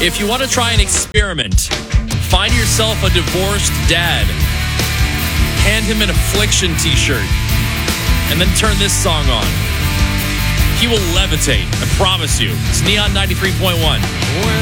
If you want to try an experiment, find yourself a divorced dad, hand him an Affliction t-shirt, and then turn this song on. He will levitate, I promise you. It's Neon 93.1.